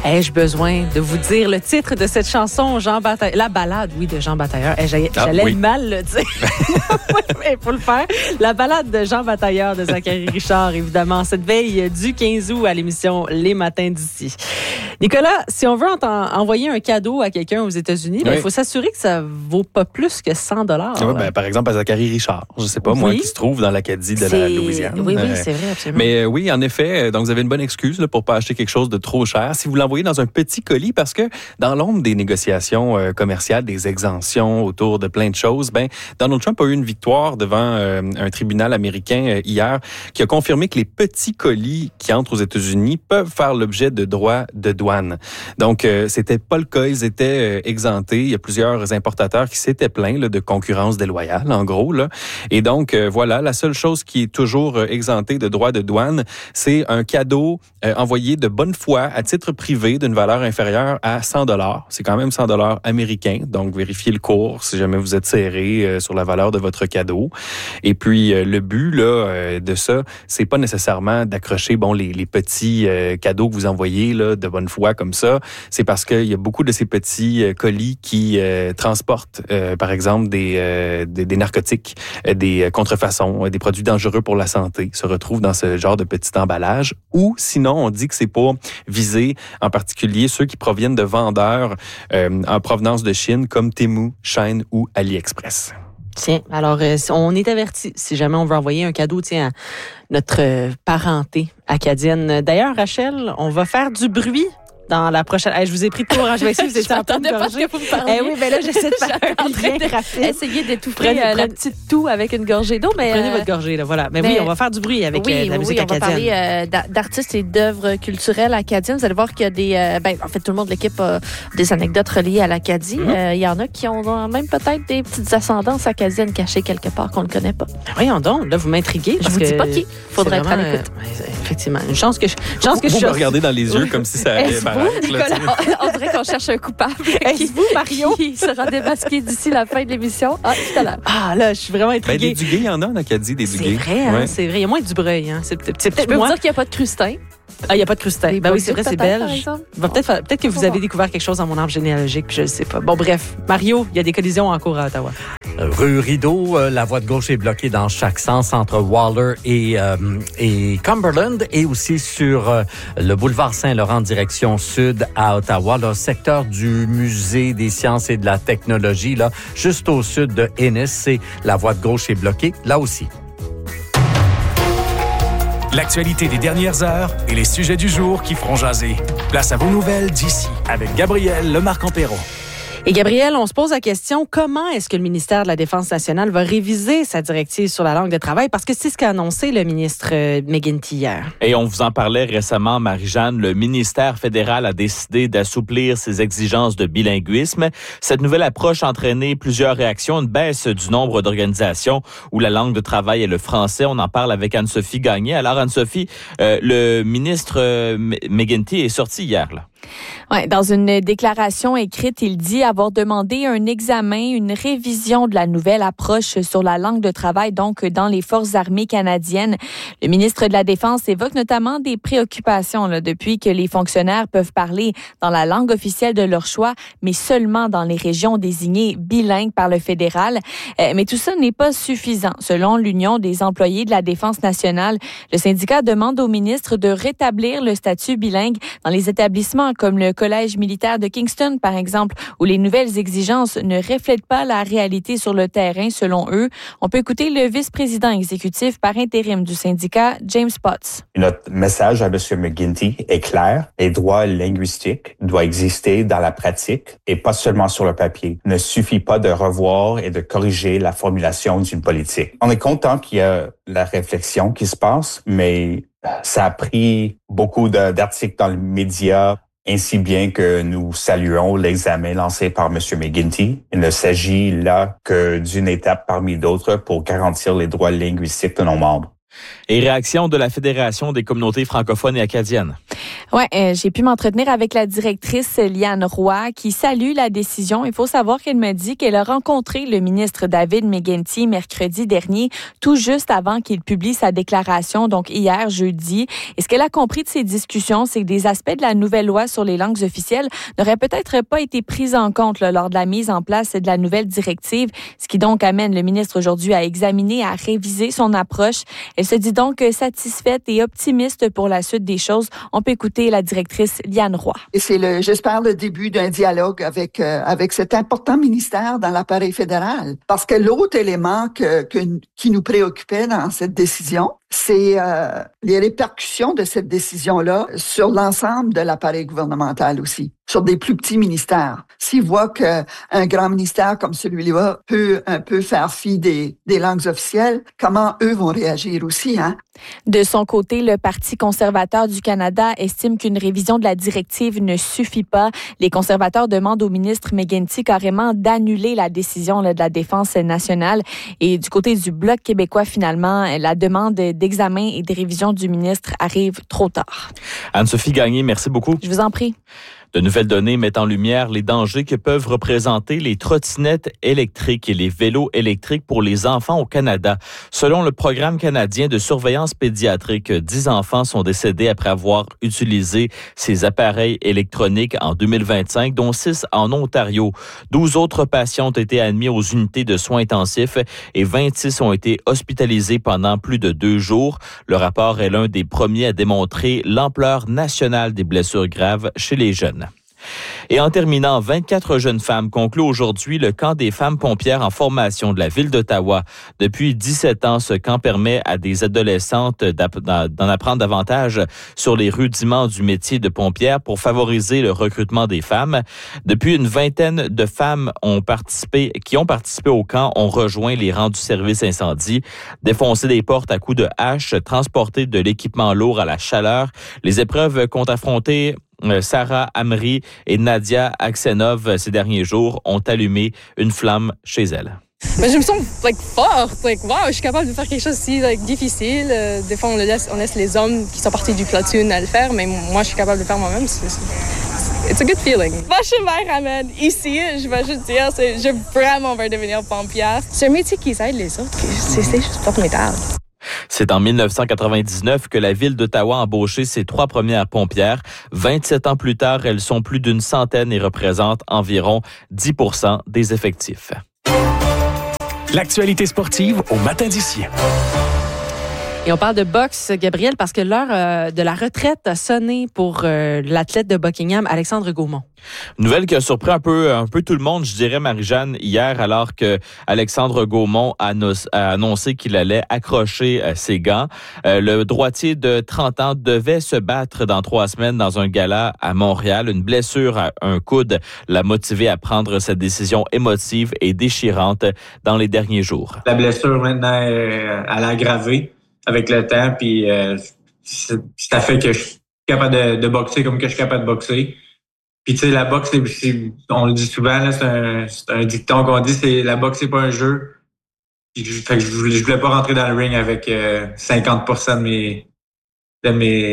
Ai-je besoin de vous dire le titre de cette chanson, Jean Batailleur? La balade, oui, de Jean Batailleur. J'allais mal le dire. Il faut le faire. La balade de Jean Batailleur de Zachary Richard, évidemment, cette veille du 15 août à l'émission Les Matins d'ici. Nicolas, si on veut envoyer un cadeau à quelqu'un aux États-Unis, il faut s'assurer que ça vaut pas plus que 100 $. Par exemple, à Zachary Richard, je sais pas, moi, qui se trouve dans l'Acadie de la Louisiane. Oui, c'est vrai, absolument. Mais oui, en effet, donc vous avez une bonne excuse là, pour pas acheter quelque chose de trop cher. Si vous l'envoyez dans un petit colis, parce que dans l'ombre des négociations commerciales, des exemptions autour de plein de choses, Donald Trump a eu une victoire devant un tribunal américain hier qui a confirmé que les petits colis qui entrent aux États-Unis peuvent faire l'objet de droits de douane. Donc, c'était pas le cas. Ils étaient exemptés. Il y a plusieurs importateurs qui s'étaient plaints de concurrence déloyale, en gros. Là. Et donc, voilà, la seule chose qui est toujours exemptée de droits de douane, c'est un cadeau envoyé de bonne foi à titre privé d'une valeur inférieure à 100 $. C'est quand même 100 $ américains. Donc, vérifiez le cours si jamais vous êtes serré sur la valeur de votre cadeau. Et puis, le but là de ça, c'est pas nécessairement d'accrocher les petits cadeaux que vous envoyez là, de bonne foi comme ça. C'est parce qu'il y a beaucoup de ces petits colis qui transportent, par exemple, des narcotiques, des contrefaçons, des produits dangereux pour la santé, se retrouvent dans ce genre de petit emballage. Ou sinon, on dit que c'est pour viser en particulier ceux qui proviennent de vendeurs en provenance de Chine comme Temu, Shein ou AliExpress. Tiens, alors on est averti si jamais on veut envoyer un cadeau à notre parenté acadienne. D'ailleurs, Rachel, on va faire du bruit dans la prochaine... je vous ai pris de court, je vais essayer, vous étiez en train de gorger. Que vous me parliez. Oui, là, j'essaie de faire un lien rapide. Essayez d'étouffer la petite toux avec une gorgée d'eau. Prenez votre gorgée, là, voilà. Mais oui, on va faire du bruit avec la musique acadienne. On va parler d'artistes et d'œuvres culturelles acadiennes. Vous allez voir qu'il y a des... en fait, tout le monde de l'équipe a des anecdotes reliées à l'Acadie. Il y en a qui ont même peut-être des petites ascendances acadiennes cachées quelque part qu'on ne connaît pas. Voyons donc, là, vous m'intriguez. Je vous dis pas qui. Faudrait être à l'écoute. Effectivement. Une chance que je... Vous me regardez dans les yeux comme si ça allait paraître. On dirait qu'on cherche un coupable. Est-ce vous, Mario? Qui sera démasqué d'ici la fin de l'émission. Tout à l'heure. Là, je suis vraiment intriguée. Des duguay, il y en a en Acadie, des duguay. C'est vrai, c'est vrai. Il y a moins de Dubreuil. C'est peut-être je peux vous dire qu'il n'y a pas de crustins. Il n'y a pas de crustins. Oui, c'est vrai, c'est belge. Peut-être que vous avez voir. découvert quelque chose dans mon arbre généalogique, puis je ne sais pas. Bon, bref. Mario, il y a des collisions en cours à Ottawa. Rue Rideau, la voie de gauche est bloquée dans chaque sens entre Waller et Cumberland et aussi sur le boulevard Saint-Laurent direction sud à Ottawa, le secteur du musée des sciences et de la technologie, là, juste au sud de Ennis, c'est la voie de gauche est bloquée là aussi. L'actualité des dernières heures et les sujets du jour qui feront jaser. Place à vos nouvelles d'ici avec Gabriel Lemarque-Empéron. Et Gabriel, on se pose la question, comment est-ce que le ministère de la Défense nationale va réviser sa directive sur la langue de travail? Parce que c'est ce qu'a annoncé le ministre McGuinty hier. Et on vous en parlait récemment, Marie-Jeanne, le ministère fédéral a décidé d'assouplir ses exigences de bilinguisme. Cette nouvelle approche a entraîné plusieurs réactions, une baisse du nombre d'organisations où la langue de travail est le français. On en parle avec Anne-Sophie Gagné. Alors, Anne-Sophie, le ministre McGuinty est sorti hier, là. Ouais, dans une déclaration écrite, il dit avoir demandé un examen, une révision de la nouvelle approche sur la langue de travail, donc dans les forces armées canadiennes. Le ministre de la Défense évoque notamment des préoccupations depuis que les fonctionnaires peuvent parler dans la langue officielle de leur choix, mais seulement dans les régions désignées bilingues par le fédéral. Mais tout ça n'est pas suffisant. Selon l'Union des employés de la Défense nationale, le syndicat demande au ministre de rétablir le statut bilingue dans les établissements comme le Collège militaire de Kingston, par exemple, où les nouvelles exigences ne reflètent pas la réalité sur le terrain, selon eux. On peut écouter le vice-président exécutif par intérim du syndicat, James Potts. Notre message à M. McGuinty est clair. Les droits linguistiques doivent exister dans la pratique et pas seulement sur le papier. Il ne suffit pas de revoir et de corriger la formulation d'une politique. On est content qu'il y a la réflexion qui se passe, mais ça a pris beaucoup d'articles dans les médias, ainsi bien que nous saluons l'examen lancé par M. McGuinty. Il ne s'agit là que d'une étape parmi d'autres pour garantir les droits linguistiques de nos membres. Et réaction de la Fédération des communautés francophones et acadiennes. Oui, j'ai pu m'entretenir avec la directrice Liane Roy qui salue la décision. Il faut savoir qu'elle me dit qu'elle a rencontré le ministre David McGuinty mercredi dernier, tout juste avant qu'il publie sa déclaration, donc hier, jeudi. Et ce qu'elle a compris de ces discussions, c'est que des aspects de la nouvelle loi sur les langues officielles n'auraient peut-être pas été pris en compte lors de la mise en place de la nouvelle directive, ce qui donc amène le ministre aujourd'hui à examiner, à réviser son approche. Elle se dit donc satisfaite et optimiste pour la suite des choses. On peut écouter la directrice Liane Roy. Et c'est j'espère, le début d'un dialogue avec cet important ministère dans l'appareil fédéral. Parce que l'autre élément qui nous préoccupait dans cette décision, c'est les répercussions de cette décision-là sur l'ensemble de l'appareil gouvernemental aussi, sur des plus petits ministères. S'ils voient qu'un grand ministère comme celui-là peut un peu faire fi des langues officielles, comment eux vont réagir aussi, hein? De son côté, le Parti conservateur du Canada estime qu'une révision de la directive ne suffit pas. Les conservateurs demandent au ministre McGuinty carrément d'annuler la décision de la Défense nationale. Et du côté du Bloc québécois, finalement, la demande d'examen et de révision du ministre arrive trop tard. Anne-Sophie Gagné, merci beaucoup. Je vous en prie. De nouvelles données mettent en lumière les dangers que peuvent représenter les trottinettes électriques et les vélos électriques pour les enfants au Canada. Selon le programme canadien de surveillance pédiatrique, 10 enfants sont décédés après avoir utilisé ces appareils électroniques en 2025, dont 6 en Ontario. 12 autres patients ont été admis aux unités de soins intensifs et 26 ont été hospitalisés pendant plus de 2 jours. Le rapport est l'un des premiers à démontrer l'ampleur nationale des blessures graves chez les jeunes. Et en terminant, 24 jeunes femmes concluent aujourd'hui le camp des femmes pompières en formation de la ville d'Ottawa. Depuis 17 ans, ce camp permet à des adolescentes d'en apprendre davantage sur les rudiments du métier de pompière pour favoriser le recrutement des femmes. Depuis une vingtaine de femmes qui ont participé au camp ont rejoint les rangs du service incendie, défoncé des portes à coups de hache, transporté de l'équipement lourd à la chaleur. Les épreuves qu'ont affrontées Sarah Amri et Nadia Aksenov ces derniers jours ont allumé une flamme chez elles. Mais je me sens forte, wow, je suis capable de faire quelque chose si difficile. Des fois, on laisse les hommes qui sont partis du platoon à le faire, mais moi, je suis capable de le faire moi-même. It's a good feeling. Moi, je suis mère ramène ici, je vais juste dire, je vraiment veux devenir pompière. C'est un métier qui aide les autres, c'est juste formidable. C'est en 1999 que la ville d'Ottawa a embauché ses 3 premières pompières. 27 ans plus tard, elles sont plus d'une centaine et représentent environ 10% des effectifs. L'actualité sportive au matin d'ici. Et on parle de boxe, Gabriel, parce que l'heure de la retraite a sonné pour l'athlète de Buckingham, Alexandre Gaumont. Nouvelle qui a surpris un peu tout le monde, je dirais, Marie-Jeanne, hier, alors que Alexandre Gaumont a annoncé qu'il allait accrocher ses gants. Le droitier de 30 ans devait se battre dans 3 semaines dans un gala à Montréal. Une blessure à un coude l'a motivé à prendre cette décision émotive et déchirante dans les derniers jours. La blessure, maintenant, elle a aggravé avec le temps, puis ça fait que je suis capable de boxer comme que je suis capable de boxer. Puis tu sais, la boxe, on le dit souvent, là, c'est un dicton qu'on dit, c'est la boxe, c'est pas un jeu. Fait que je voulais pas rentrer dans le ring avec 50% de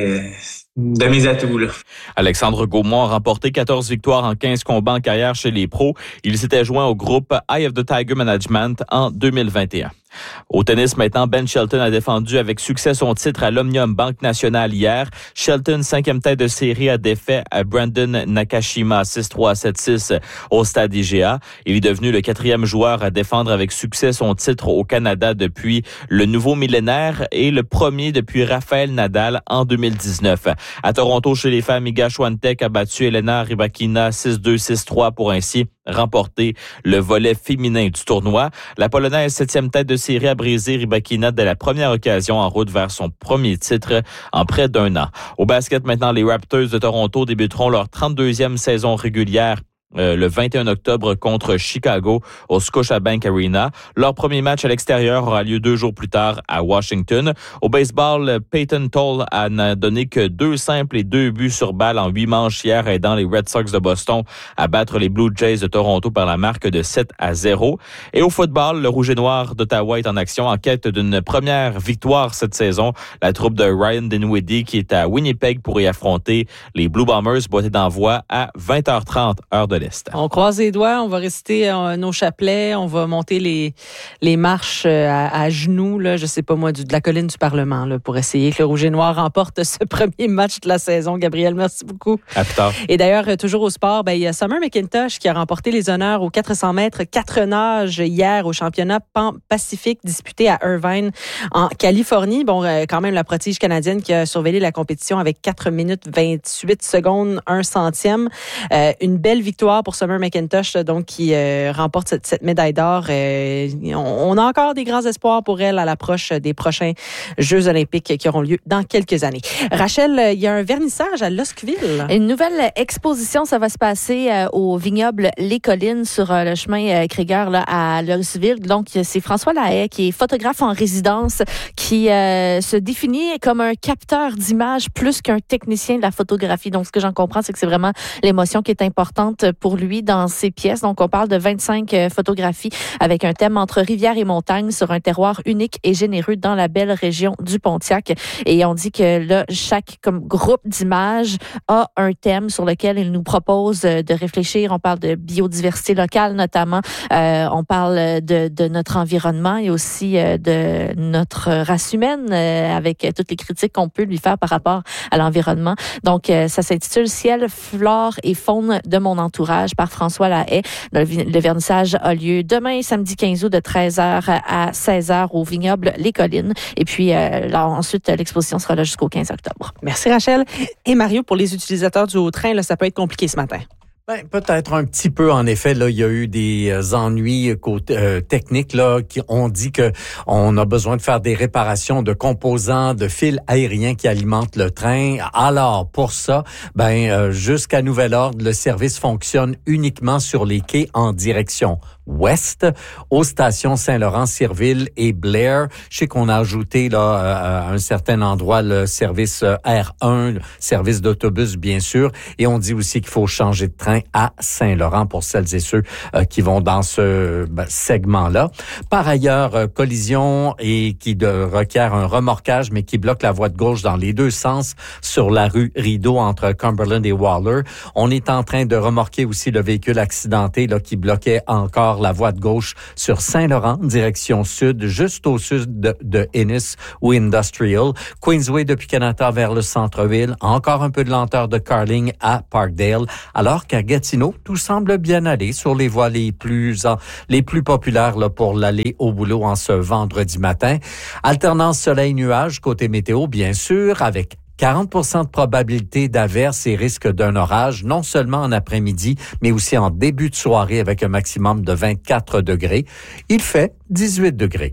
mes atouts, là. Alexandre Gaumont a remporté 14 victoires en 15 combats en carrière chez les pros. Il s'était joint au groupe Eye of the Tiger Management en 2021. Au tennis maintenant, Ben Shelton a défendu avec succès son titre à l'Omnium Banque Nationale hier. Shelton, 5e tête de série, a défait à Brandon Nakashima 6-3, 7-6 au stade IGA. Il est devenu le 4e joueur à défendre avec succès son titre au Canada depuis le nouveau millénaire et le premier depuis Rafael Nadal en 2019. À Toronto, chez les femmes, Iga Swiatek a battu Elena Rybakina 6-2, 6-3 pour ainsi remporter le volet féminin du tournoi. La Polonaise, 7e tête de série, a brisé Rybakina dès la première occasion en route vers son premier titre en près d'1 an. Au basket maintenant, les Raptors de Toronto débuteront leur 32e saison régulière le 21 octobre contre Chicago au Scotiabank Arena. Leur premier match à l'extérieur aura lieu 2 jours plus tard à Washington. Au baseball, Peyton Toll n'a donné que 2 simples et 2 buts sur balle en 8 manches hier, aidant les Red Sox de Boston à battre les Blue Jays de Toronto par la marque de 7-0. Et au football, le Rouge et Noir d'Ottawa est en action en quête d'une première victoire cette saison. La troupe de Ryan Dinwiddie qui est à Winnipeg pour y affronter les Blue Bombers, boîté d'envoi à 20h30 heure de l'Est. On croise les doigts, on va réciter nos chapelets, on va monter les marches à genoux, là, je sais pas moi, de la colline du Parlement, là, pour essayer que le Rouge et Noir remporte ce premier match de la saison. Gabriel, merci beaucoup. À plus tard. Et d'ailleurs, toujours au sport, il y a Summer McIntosh qui a remporté les honneurs aux 400 mètres 4 nages hier au championnat Pacifique disputé à Irvine, en Californie. Bon, quand même, la prodige canadienne qui a surveillé la compétition avec 4 minutes 28 secondes, 1 centième. Une belle victoire pour Summer McIntosh, donc, qui remporte cette médaille d'or. On a encore des grands espoirs pour elle à l'approche des prochains Jeux olympiques qui auront lieu dans quelques années. Rachel, il y a un vernissage à Loskville. Une nouvelle exposition, ça va se passer au vignoble Les Collines sur le chemin Krieger là, à Loskville. Donc, c'est François Lahaye qui est photographe en résidence qui se définit comme un capteur d'images plus qu'un technicien de la photographie. Donc, ce que j'en comprends, c'est que c'est vraiment l'émotion qui est importante pour lui dans ses pièces. Donc, on parle de 25 photographies avec un thème entre rivière et montagne sur un terroir unique et généreux dans la belle région du Pontiac. Et on dit que là, chaque groupe d'images a un thème sur lequel il nous propose de réfléchir. On parle de biodiversité locale notamment. On parle de notre environnement et aussi de notre race humaine avec toutes les critiques qu'on peut lui faire par rapport à l'environnement. Donc, ça s'intitule « Ciel, flore et faune de mon entourage » par François Lahaye. Le vernissage a lieu demain, samedi 15 août, de 13h à 16h au vignoble Les Collines. Et puis, là, ensuite, l'exposition sera là jusqu'au 15 octobre. Merci, Rachel. Et Mario, pour les utilisateurs du haut-train, là, ça peut être compliqué ce matin. Ben, peut-être un petit peu, en effet. Là, il y a eu des ennuis techniques là, qui ont dit que on a besoin de faire des réparations de composants, de fils aériens qui alimentent le train. Alors, pour ça, jusqu'à nouvel ordre, le service fonctionne uniquement sur les quais en direction ouest, aux stations Saint-Laurent-Sirville et Blair. Je sais qu'on a ajouté là à un certain endroit le service R1, le service d'autobus bien sûr, et on dit aussi qu'il faut changer de train à Saint-Laurent pour celles et ceux qui vont dans ce segment-là. Par ailleurs, collision et qui requiert un remorquage, mais qui bloque la voie de gauche dans les deux sens sur la rue Rideau entre Cumberland et Waller. On est en train de remorquer aussi le véhicule accidenté là qui bloquait encore la voie de gauche sur Saint-Laurent, direction sud, juste au sud de Ennis ou Industrial. Queensway depuis Canada vers le centre-ville. Encore un peu de lenteur de Carling à Parkdale. Alors qu'à Gatineau, tout semble bien aller sur les voies les plus populaires là, pour l'aller au boulot en ce vendredi matin. Alternance soleil-nuage côté météo, bien sûr, avec 40% de probabilité d'averse et risque d'un orage, non seulement en après-midi, mais aussi en début de soirée avec un maximum de 24 degrés. Il fait 18 degrés.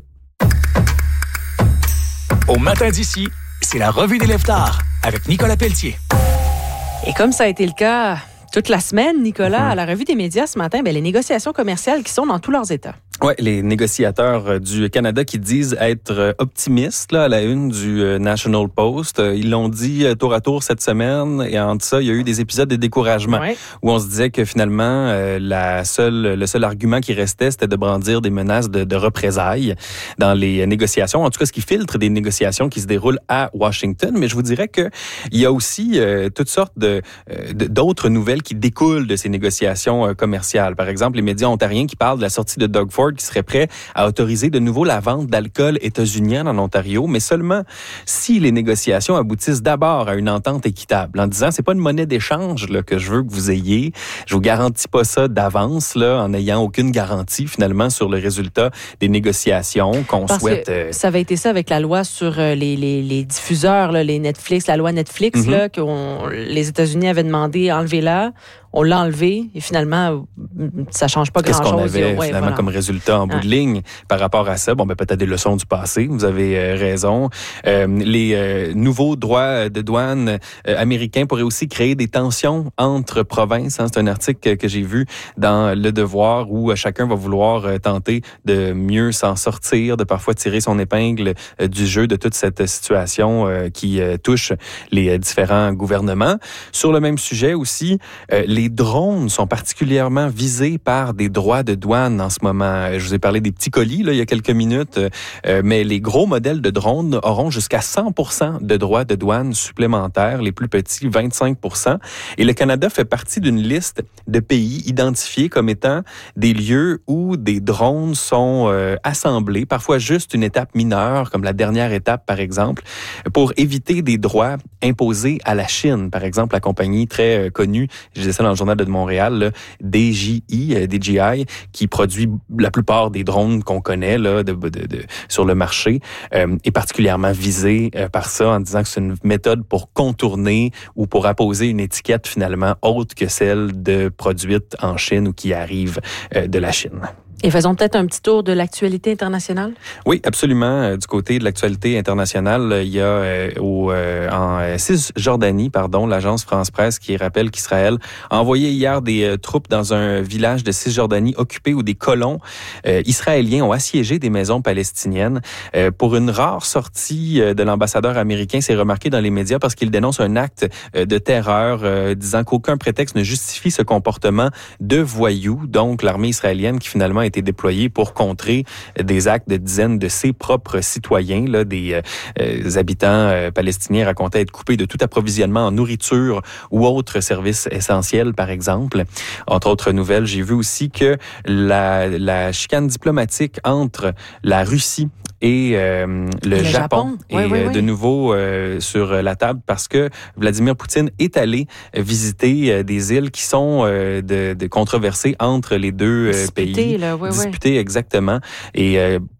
Au matin d'ici, c'est la revue des Lève-Tard avec Nicolas Pelletier. Et comme ça a été le cas toute la semaine, Nicolas, à la revue des médias ce matin, les négociations commerciales qui sont dans tous leurs états. Oui, les négociateurs du Canada qui disent être optimistes là, à la une du National Post. Ils l'ont dit tour à tour cette semaine et entre ça, il y a eu des épisodes de découragement où on se disait que finalement, le seul argument qui restait, c'était de brandir des menaces de représailles dans les négociations. En tout cas, ce qui filtre des négociations qui se déroulent à Washington. Mais je vous dirais que il y a aussi toutes sortes d'autres nouvelles qui découlent de ces négociations commerciales. Par exemple, les médias ontariens qui parlent de la sortie de Doug Ford qui serait prêt à autoriser de nouveau la vente d'alcool états-unien en Ontario, mais seulement si les négociations aboutissent d'abord à une entente équitable, en disant c'est pas une monnaie d'échange là, que je veux que vous ayez, je vous garantis pas ça d'avance là, en n'ayant aucune garantie finalement sur le résultat des négociations qu'on souhaite. Ça avait été ça avec la loi sur les diffuseurs, là, les Netflix, la loi Netflix là, que les États-Unis avaient demandé enlever là. On l'a enlevé et finalement, ça change pas grand-chose. Qu'est-ce qu'on avait finalement comme résultat? résultats en bout de ligne par rapport à ça. Bon, peut-être des leçons du passé, vous avez raison. Les nouveaux droits de douane américains pourraient aussi créer des tensions entre provinces. C'est un article que j'ai vu dans Le Devoir où chacun va vouloir tenter de mieux s'en sortir, de parfois tirer son épingle du jeu de toute cette situation qui touche les différents gouvernements. Sur le même sujet aussi, les drones sont particulièrement visés par des droits de douane en ce moment. Je vous ai parlé des petits colis là, il y a quelques minutes, mais les gros modèles de drones auront jusqu'à 100% de droits de douane supplémentaires, les plus petits 25%. Et le Canada fait partie d'une liste de pays identifiés comme étant des lieux où des drones sont assemblés, parfois juste une étape mineure, comme la dernière étape par exemple, pour éviter des droits imposés à la Chine. Par exemple, la compagnie très connue, je disais ça dans le journal de Montréal, là, DJI, qui produit la plupart des drones qu'on connaît là, sur le marché, est particulièrement visée par ça en disant que c'est une méthode pour contourner ou pour apposer une étiquette finalement autre que celle de produite en Chine ou qui arrive de la Chine. Et faisons peut-être un petit tour de l'actualité internationale. Oui, absolument. Du côté de l'actualité internationale, il y a en Cisjordanie, l'agence France-Presse qui rappelle qu'Israël a envoyé hier des troupes dans un village de Cisjordanie occupé où des colons israéliens ont assiégé des maisons palestiniennes. Pour une rare sortie de l'ambassadeur américain, c'est remarqué dans les médias parce qu'il dénonce un acte de terreur, disant qu'aucun prétexte ne justifie ce comportement de voyous. Donc, l'armée israélienne qui finalement a été déployée pour contrer des actes de dizaines de ses propres citoyens. Là, des habitants palestiniens racontaient être coupés de tout approvisionnement en nourriture ou autres services essentiels, par exemple. Entre autres nouvelles, j'ai vu aussi que la chicane diplomatique entre la Russie et le Japon est de nouveau sur la table parce que Vladimir Poutine est allé visiter des îles qui sont controversées entre les deux pays. Disputé, exactement. Et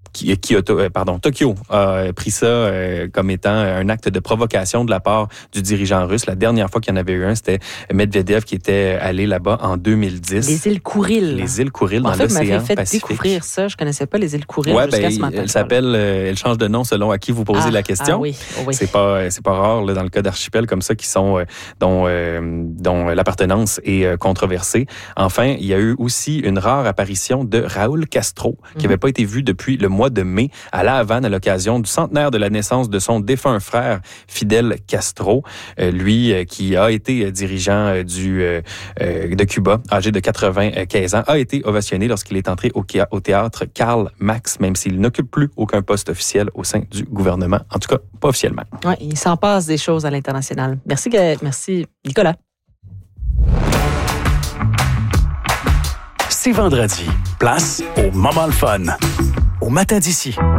Tokyo a pris ça comme étant un acte de provocation de la part du dirigeant russe. La dernière fois qu'il y en avait eu un, c'était Medvedev qui était allé là-bas en 2010. Les îles Kouriles. Les îles Kouriles dans l'océan Pacifique. En fait, m'avait fait découvrir ça. Je connaissais pas les îles Kouriles jusqu'à ce matin. Elle s'appelle, elle change de nom selon à qui vous posez la question. Oui. C'est pas rare là, dans le cas d'archipels comme ça qui sont dont l'appartenance est controversée. Enfin, il y a eu aussi une rare apparition de Raúl Castro qui n'avait pas été vu depuis le mois de mai à La Havane à l'occasion du centenaire de la naissance de son défunt frère Fidel Castro, lui qui a été dirigeant de Cuba, âgé de 95 ans, a été ovationné lorsqu'il est entré au théâtre Karl Marx, même s'il n'occupe plus aucun poste officiel au sein du gouvernement, en tout cas pas officiellement. Oui, il s'en passe des choses à l'international. Merci Nicolas. C'est vendredi. Place au moment le fun. Au matin d'ici.